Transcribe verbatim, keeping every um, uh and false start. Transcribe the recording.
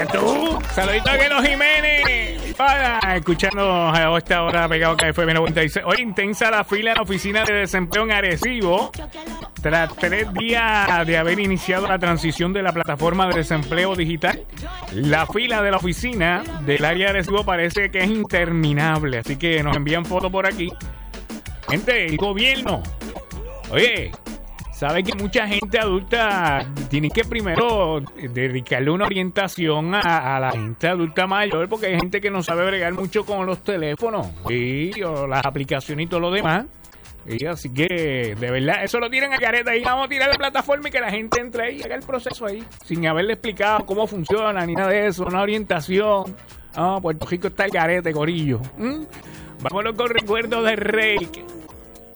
tú. Saludito a Kelo Jiménez. Para, escuchando a esta hora pegado a F M noventa y seis. Hoy intensa la fila en la oficina de desempleo en Arecibo. Tras tres días de haber iniciado la transición de la plataforma de desempleo digital, la fila de la oficina del área de Arecibo parece que es interminable. Así que nos envían fotos por aquí. Gente, el gobierno. Oye, sabe que mucha gente adulta tiene que primero dedicarle una orientación a, a la gente adulta mayor, porque hay gente que no sabe bregar mucho con los teléfonos, ¿sí? O las aplicaciones y todo lo demás. Y así que, de verdad, eso lo tiran a careta ahí. Vamos a tirar la plataforma y que la gente entre ahí y haga el proceso ahí, sin haberle explicado cómo funciona ni nada de eso, una orientación. Ah, Puerto Rico está el carete, corillo. ¿Mm? Vámonos con recuerdos de Rake.